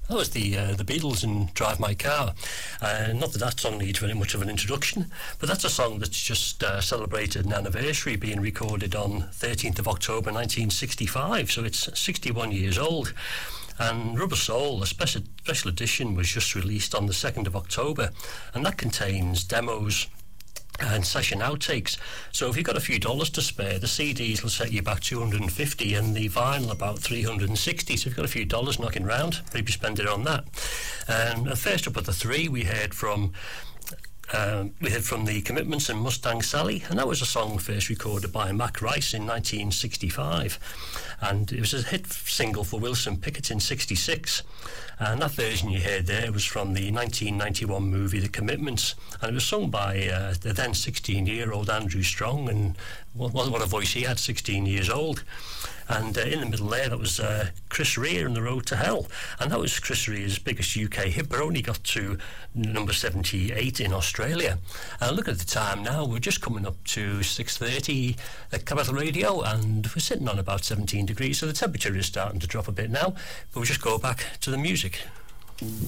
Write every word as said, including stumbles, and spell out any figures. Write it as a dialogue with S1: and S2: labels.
S1: That was the uh, the Beatles and Drive My Car. Uh, not that that song needs very much of an introduction, but that's a song that's just uh, celebrated an anniversary, being recorded on thirteenth of October nineteen sixty-five, so it's sixty-one years old. And Rubber Soul, a special, special edition, was just released on the second of October, and that contains demos and session outtakes. So if you've got a few dollars to spare, the C Ds will set you back two hundred fifty and the vinyl about three hundred sixty. So if you've got a few dollars knocking around, maybe spend it on that. And first up at the three, we heard from Um, we heard from the Commitments and Mustang Sally, and that was a song first recorded by Mac Rice in nineteen sixty-five, and it was a hit single for Wilson Pickett in sixty-six, and that version you heard there was from the nineteen ninety-one movie The Commitments, and it was sung by uh, the then sixteen-year-old Andrew Strong, and what, what a voice he had, sixteen years old. And uh, in the middle there, that was uh, Chris Rea and The Road to Hell. And that was Chris Rea's biggest U K hit, but only got to number seventy-eight in Australia. And look at the time now, we're just coming up to six thirty at Capital Radio, and we're sitting on about seventeen degrees, so the temperature is starting to drop a bit now. But we'll just go back to the music.